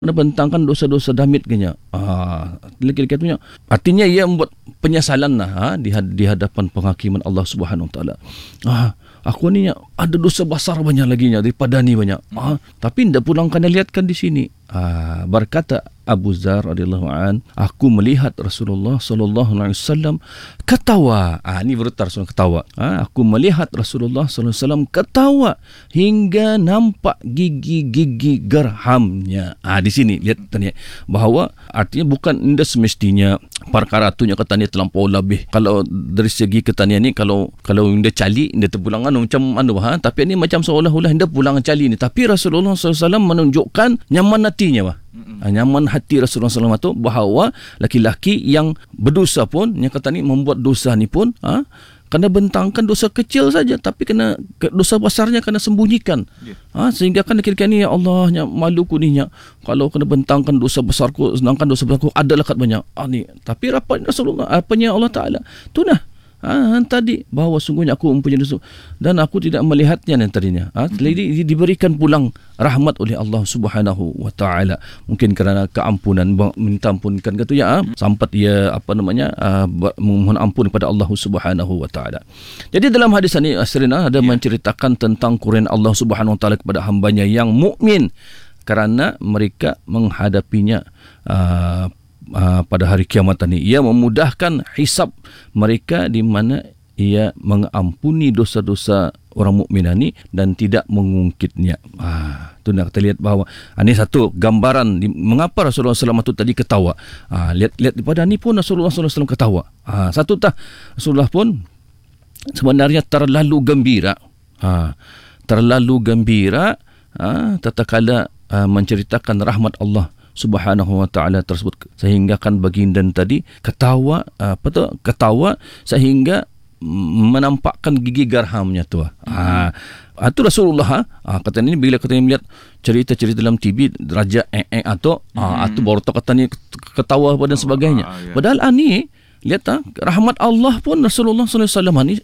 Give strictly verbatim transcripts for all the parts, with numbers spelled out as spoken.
Kena bentangkan dosa-dosa damit kenya. Ah, kira-kira punya. Artinya ia membuat penyesalan lah ha, di, di hadapan penghakiman Allah Subhanahu Wa Taala. Ah, aku ni ada dosa besar banyak lagi nya daripada ni banyak. Ah, tapi ndak pulang kena lihatkan di sini. Ah, berkata Abu Dzar radhiyallahu an, aku melihat Rasulullah sallallahu alaihi wasallam ketawa. Ah, ni berita Rasulullah ketawa. Ah, aku melihat Rasulullah sallallahu alaihi wasallam ketawa hingga nampak gigi-gigi gerhamnya. Ah, di sini lihat tanya bahawa artinya bukan indah semestinya perkara tu nya kata ni terlampau lebih. Kalau dari segi ketanian ni kalau kalau indah cali indah terpulang anu macam anu ha, tapi ni macam seolah-olah indah pulang cali ni. Tapi Rasulullah sallallahu alaihi wasallam menunjukkan nyaman hatinya bah. Nyaman hati Rasulullah sallallahu alaihi wasallam tu bahawa laki-laki yang berdosa pun yang kata ni membuat dosa ni pun ha, kena bentangkan dosa kecil saja tapi kena dosa besarnya kena sembunyikan. Yeah. Ha, sehingga kan kira-kira ni ya Allah nya malu ku ni nya kalau kena bentangkan dosa besarku sedangkan dosa besarku ada lekat banyak. Ah ni tapi rapat Rasulullah apanya Allah Taala. Tu nah. Ha, tadi bahawa sungguhnya aku mempunyai dosa dan aku tidak melihatnya yang tadinya. Ha, jadi diberikan pulang rahmat oleh Allah Subhanahu Wa Taala. Mungkin kerana keampunan minta ampunkan kata ya, ha, sampai ia apa namanya uh, memohon ampun kepada Allah Subhanahu Wa Taala. Jadi dalam hadis ini Asrina ada yeah. menceritakan tentang kurnian Allah Subhanahu Wa Taala kepada hambanya yang mukmin kerana mereka menghadapinya uh, Uh, pada hari kiamat ini. Ia memudahkan hisab mereka di mana ia mengampuni dosa-dosa orang mukmin ini dan tidak mengungkitnya. Ah, tu nak kita lihat bahawa ini satu gambaran di, mengapa Rasulullah sallallahu alaihi wasallam itu tadi ketawa. Ah, lihat lihat daripada ni pun Rasulullah sallallahu alaihi wasallam ketawa. Ah, satu tah Rasulullah pun sebenarnya terlalu gembira. Ah, terlalu gembira ah, tatkala ah, menceritakan rahmat Allah Subhanahu Wa Taala tersebut sehingga kan baginda tadi ketawa apa tu ketawa sehingga menampakkan gigi gerhamnya tu. Ah, itu Rasulullah ah, kata ni bila kata ni melihat cerita-cerita dalam T V raja eh eh atau ah, atau baru tu kata ni ketawa dan sebagainya. Ah, ya. Padahal ani lihat ah, rahmat Allah pun Rasulullah sallallahu alaihi wasallam ni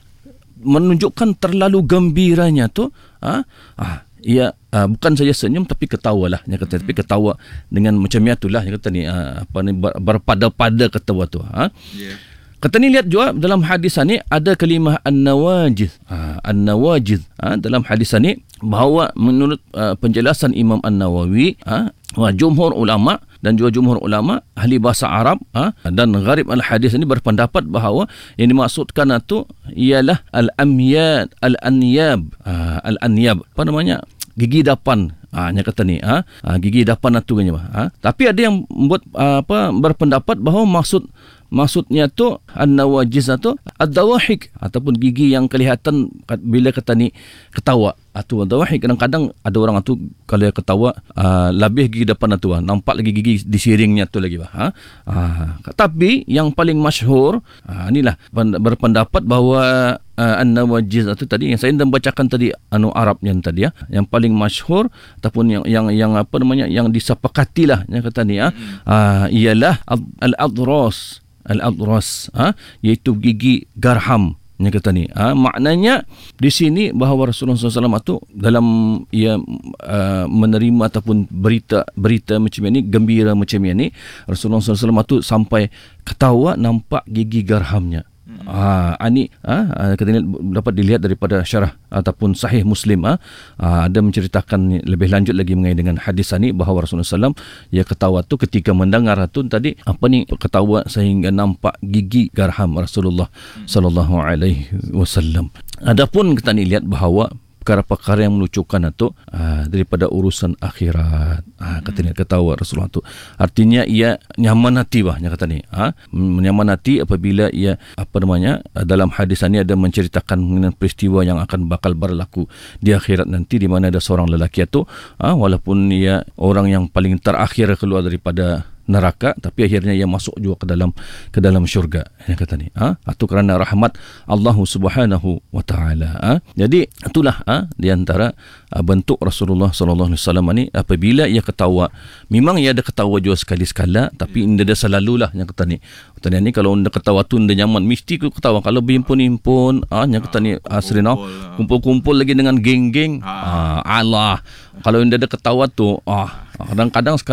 menunjukkan terlalu gembiranya tu ah, ah ia uh, bukan saja senyum tapi ketawalah dia kata, tapi ketawa dengan macam itulah dia kata ni uh, apa ni ber, berpada-pada ketawa tu ha. Yeah. Kata ni lihat juga dalam hadis ni ada kalimah an-nawajiz. Ha, an-nawajiz ha, dalam hadis ni bahawa menurut uh, penjelasan Imam An-Nawawi ha, jumhur ulama dan juga jumhur ulama ahli bahasa Arab ha, dan gharib al-hadis ini berpendapat bahawa yang dimaksudkan itu ialah al-amyad al-anyab ha, al-anyab apa namanya gigi dapan. Ah, nya kata ni ah ha, gigi dapan itu kan ha. Tapi ada yang membuat uh, apa berpendapat bahawa maksud maksudnya tu an-nawajiz tu ad-dawahik ataupun gigi yang kelihatan bila kata ni ketawa atau ad-dawahik. Kadang-kadang ada orang tu kalau ketawa uh, lebih gigi depan tu nampak lagi gigi di siringnya tu lagi bah ha? Ah, tapi yang paling masyhur ah, inilah berpendapat bahawa uh, an-nawajiz itu tadi yang saya dah bacakan tadi anu Arabnya tadi ya, yang paling masyhur ataupun yang yang yang apa namanya yang disepakatilah yang kata ni ya, uh, ialah al-adras al-adras ha, iaitu gigi gerham yang kata ni ha, maknanya di sini bahawa Rasulullah sallallahu alaihi wasallam itu dalam ia uh, menerima ataupun berita berita macam ini gembira macam ini Rasulullah sallallahu alaihi wasallam itu sampai ketawa nampak gigi gerhamnya. Ah, ini ah, kita dapat dilihat daripada syarah ataupun sahih Muslim ah, ah, ada menceritakan lebih lanjut lagi mengenai dengan hadis ini bahawa Rasulullah sallallahu alaihi wasallam ia ketawa tu ketika mendengar tu tadi apa ni ketawa sehingga nampak gigi gerham Rasulullah sallallahu alaihi wasallam. Adapun kita ni lihat bahawa perkara-perkara yang melucukan itu uh, daripada urusan akhirat. Ah, kata ni ketawa Rasulullah tu. Artinya ia nyaman hati bah nya kata ni. Ha? Nyaman hati apabila ia apa namanya dalam hadis ini ada menceritakan mengenai peristiwa yang akan bakal berlaku di akhirat nanti di mana ada seorang lelaki itu ha? walaupun ia orang yang paling terakhir keluar daripada neraka tapi akhirnya ia masuk juga ke dalam ke dalam syurga yang kata ni ha? Atau kerana rahmat Allah Subhanahu Wa Taala ha? Jadi itulah ha? di antara uh, bentuk Rasulullah sallallahu alaihi wasallam ni apabila ia ketawa memang ia ada ketawa juga sekali-sekala tapi dia ada selalulah yang kata ni kata ni kalau anda ketawa tu anda nyaman mesti ku ketawa kalau berhimpun-himpun ah ha? yang kata ni asrina kumpul-kumpul lagi dengan geng-geng ah ha, Allah kalau anda ada ketawa tu ah kadang-kadang